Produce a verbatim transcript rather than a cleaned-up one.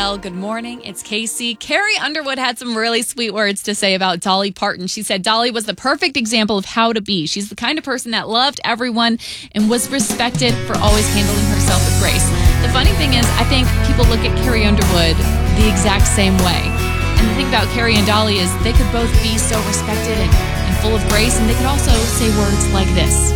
L. Good morning. It's Casey. Carrie Underwood had some really sweet words to say about Dolly Parton. She said Dolly was the perfect example of how to be. She's the kind of person that loved everyone and was respected for always handling herself with grace. The funny thing is, I think people look at Carrie Underwood the exact same way. And the thing about Carrie and Dolly is they could both be so respected and, and full of grace, and they could also say words like this.